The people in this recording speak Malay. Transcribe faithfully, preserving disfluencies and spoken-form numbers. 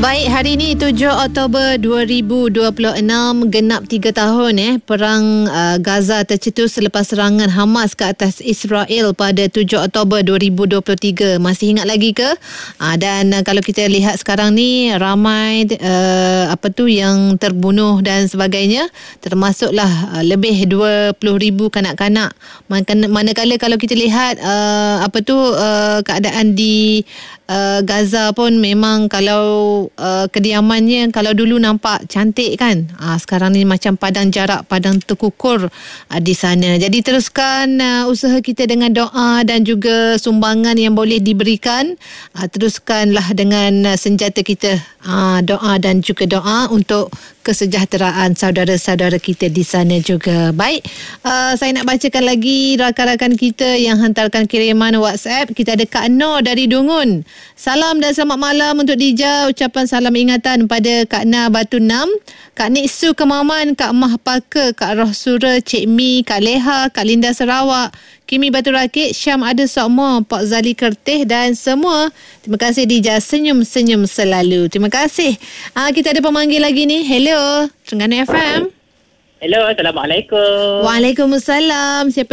Baik, hari ini tujuh Oktober dua ribu dua puluh enam, genap tiga tahun eh perang uh, Gaza tercetus selepas serangan Hamas ke atas Israel pada tujuh Oktober dua ribu dua puluh tiga. Masih ingat lagi ke? Uh, dan uh, kalau kita lihat sekarang ni ramai uh, apa tu yang terbunuh dan sebagainya, termasuklah uh, lebih dua puluh ribu kanak-kanak. Manakala kalau kita lihat uh, apa tu uh, keadaan di uh, Gaza pun memang kalau Uh, kediamannya kalau dulu nampak cantik kan, uh, sekarang ni macam padang jarak, padang terkukur uh, di sana. Jadi teruskan uh, usaha kita dengan doa dan juga sumbangan yang boleh diberikan. Uh, teruskanlah dengan uh, senjata kita, uh, doa dan juga doa untuk kesejahteraan saudara-saudara kita di sana juga. Baik, uh, saya nak bacakan lagi rakan-rakan kita yang hantarkan kiriman WhatsApp. Kita ada Kak Nur dari Dungun. Salam dan selamat malam untuk Dija. Ucapan salam ingatan pada Kak Na Batu Enam, Kak Niksu Kemaman, Kak Mah Paka, Kak Rohsura, Cik Mi, Kak Leha, Kak Linda Sarawak, Kimi Batu Rakit, Syam Ada Sokmo, Pak Zali Kertih dan semua. Terima kasih Dija, senyum-senyum selalu. Terima kasih. Ah, kita ada pemanggil lagi ni. Hello, Terengganu F M. Hello, Assalamualaikum. Waalaikumsalam. Siapa